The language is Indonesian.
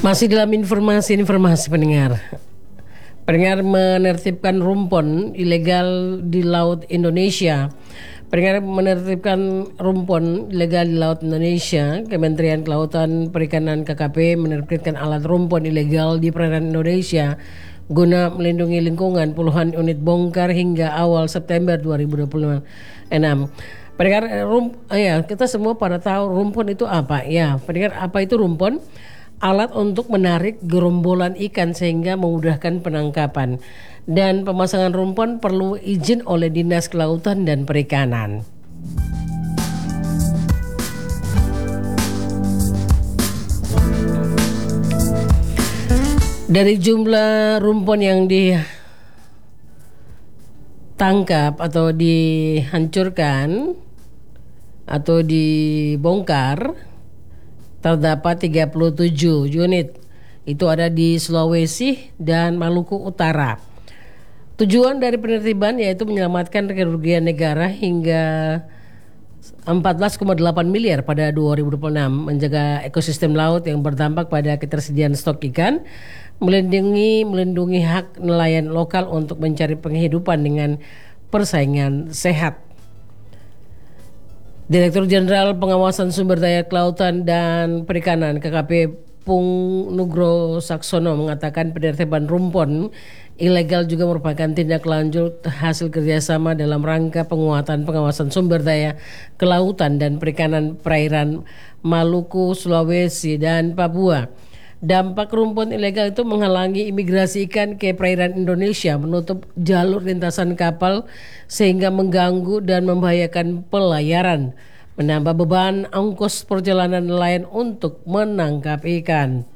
Masih dalam informasi pendengar. Pendengar menertibkan rumpon ilegal di Laut Indonesia. Pendengar menertibkan rumpon ilegal di Laut Indonesia. Kementerian Kelautan Perikanan KKP menerbitkan alat rumpon ilegal di perairan Indonesia guna melindungi lingkungan. Puluhan unit bongkar hingga awal September 2026. Pendengar, kita semua pada tahu rumpon itu apa? Ya, pendengar, apa itu rumpon? Alat untuk menarik gerombolan ikan sehingga memudahkan penangkapan. Dan pemasangan rumpon perlu izin oleh Dinas Kelautan dan Perikanan. Dari jumlah rumpon yang ditangkap atau dihancurkan atau dibongkar, terdapat 37 unit. Itu ada di Sulawesi dan Maluku Utara. Tujuan dari penertiban yaitu menyelamatkan kerugian negara hingga 14,8 miliar pada 2026, menjaga ekosistem laut yang berdampak pada ketersediaan stok ikan, melindungi hak nelayan lokal untuk mencari penghidupan dengan persaingan sehat. Direktur Jenderal Pengawasan Sumber Daya Kelautan dan Perikanan KKP Pung Nugro Saksono mengatakan penertiban rumpon ilegal juga merupakan tindak lanjut hasil kerjasama dalam rangka penguatan pengawasan sumber daya kelautan dan perikanan perairan Maluku, Sulawesi, dan Papua. Dampak rumpon ilegal itu menghalangi imigrasi ikan ke perairan Indonesia, menutup jalur lintasan kapal sehingga mengganggu dan membahayakan pelayaran, menambah beban ongkos perjalanan nelayan untuk menangkap ikan.